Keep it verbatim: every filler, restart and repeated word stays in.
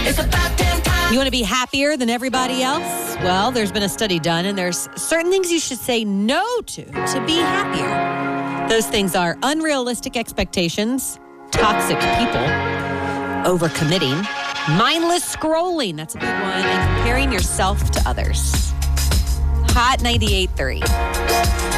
It's about damn time. You want to be happier than everybody else? Well, there's been a study done, and there's certain things you should say no to to be happier. Those things are unrealistic expectations, toxic people, overcommitting, mindless scrolling, that's a big one, and comparing yourself to others. Hot ninety-eight point three.